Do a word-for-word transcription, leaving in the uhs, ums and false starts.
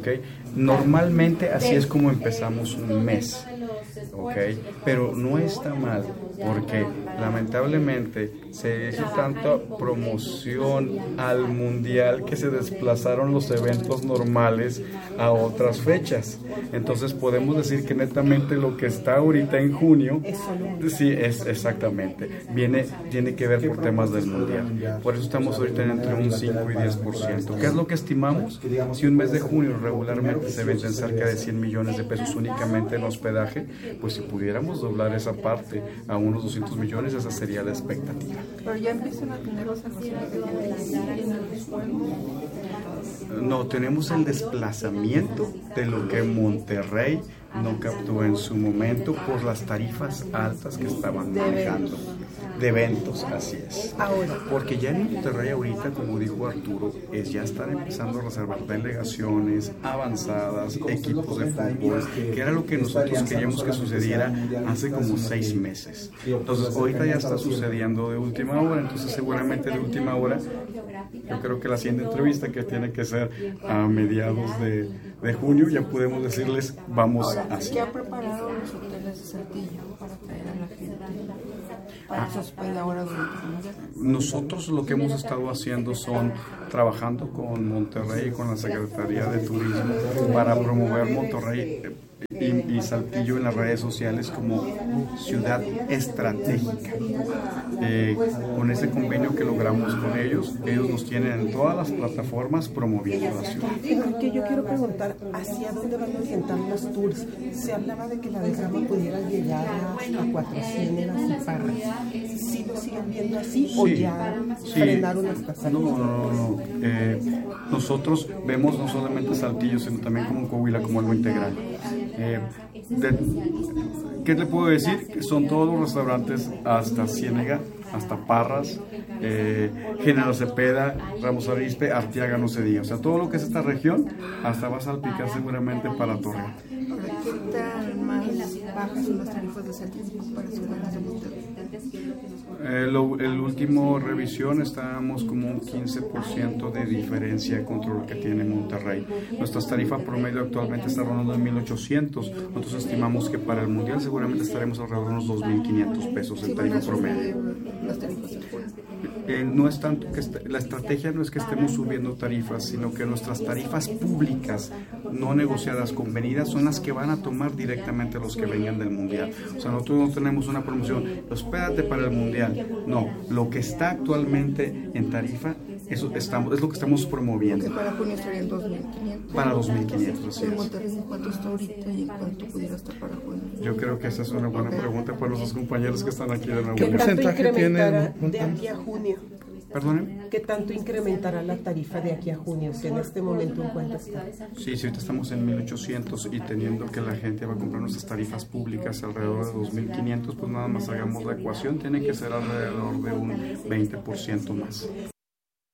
¿ok? Normalmente así es como empezamos un mes, ¿ok? Pero no está mal, porque lamentablemente se hizo tanta promoción al mundial que se desplazaron los eventos normales a otras fechas. Entonces podemos decir que netamente lo que está ahorita en junio, sí, es exactamente, viene, tiene que ver por temas del mundial. Por eso estamos ahorita entre un cinco y diez por ciento. ¿Qué es lo que estimamos? Si un mes de junio regularmente se venden cerca de cien millones de pesos únicamente en hospedaje, pues si pudiéramos doblar esa parte a unos doscientos millones, esa sería la expectativa. Pero ya empiezan a tener observaciones de No, tenemos el desplazamiento de lo que Monterrey no captó en su momento por las tarifas altas que estaban manejando. De eventos, así es. Ahora. Porque ya en Monterrey ahorita, como dijo Arturo, es ya están empezando a reservar delegaciones avanzadas, equipos de fútbol, que era lo que nosotros queríamos que sucediera hace como seis meses. Entonces, ahorita ya está sucediendo de última hora, entonces seguramente de última hora, yo creo que la siguiente entrevista, que tiene que ser a mediados de, de junio, ya podemos decirles, vamos así. ¿Qué ha preparado los hoteles de Saltillo para traer a la gente? Para que hospede ahora durante el mundial. Nosotros lo que hemos estado haciendo son trabajando con Monterrey y con la Secretaría de Turismo para promover Monterrey y, y Saltillo en las redes sociales como ciudad estratégica. Eh, con ese convenio que logramos con ellos, ellos nos tienen en todas las plataformas promoviendo la ciudad. Que yo quiero preguntar, ¿hacia dónde van a orientar los tours? Se hablaba de que la derrama pudiera llegar hasta Cuatro Ciénegas y Parras. ¿Sí lo siguen viendo así sí, o ya sí. frenaron hasta Saltillo? No, no, no. Eh, nosotros vemos no solamente Saltillo, sino también como Coahuila como algo integral. Eh, de, ¿Qué le puedo decir? Que son todos los restaurantes hasta Ciénega, hasta Parras, eh, General Cepeda, Ramos Arizpe, Arteaga, no se diga. O sea, todo lo que es esta región, hasta va a salpicar seguramente para Torreón. ¿Qué tal más bajas son las tarifas de Saltillo en comparación con las de Monterrey? Eh, lo, el último revisión estábamos como un quince por ciento de diferencia contra lo que tiene Monterrey. Nuestra tarifa promedio actualmente está rondando en mil ochocientos. Nosotros estimamos que para el mundial seguramente estaremos alrededor de unos dos mil quinientos pesos en tarifa promedio. Eh, no es tanto que est- la estrategia no es que estemos subiendo tarifas, sino que nuestras tarifas públicas no negociadas, convenidas, son las que van a tomar directamente los que vengan del mundial. O sea, nosotros no tenemos una promoción, espérate para el mundial. No, lo que está actualmente en tarifa, eso estamos, es lo que estamos promoviendo. Que para junio serían dos mil quinientos. Para dos mil quinientos, así ¿En es. Monterrey en cuánto está ahorita y en cuánto pudiera estar para junio? Yo creo que esa es una buena pregunta para nuestros compañeros que están aquí de nuevo. ¿Qué porcentaje tiene de aquí a junio? ¿Perdonen? ¿Qué tanto incrementará la tarifa de aquí a junio? Si en este momento en cuánto está. Sí, si ahorita estamos en mil ochocientos y teniendo que la gente va a comprar nuestras tarifas públicas alrededor de dos mil quinientos, pues nada más hagamos la ecuación, tiene que ser alrededor de un veinte por ciento más.